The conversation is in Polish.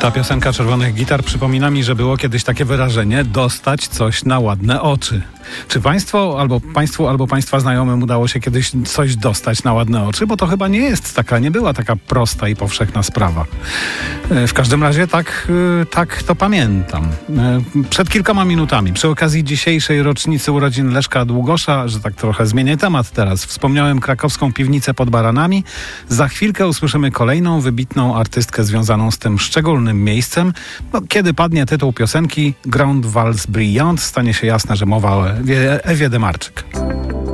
Ta piosenka Czerwonych Gitar przypomina mi, że było kiedyś takie wyrażenie: dostać coś na ładne oczy. Czy państwu albo państwa znajomym udało się kiedyś coś dostać na ładne oczy? Bo to chyba nie była taka prosta i powszechna sprawa. W każdym razie tak to pamiętam. Przed kilkoma minutami, przy okazji dzisiejszej rocznicy urodzin Leszka Długosza, że tak trochę zmienię temat teraz, wspomniałem krakowską piwnicę pod Baranami. Za chwilkę usłyszymy kolejną wybitną artystkę związaną z tym szczególnym miejscem. Kiedy padnie tytuł piosenki Grande Valse Brillante, stanie się jasne, że mowa o Ewie Demarczyk.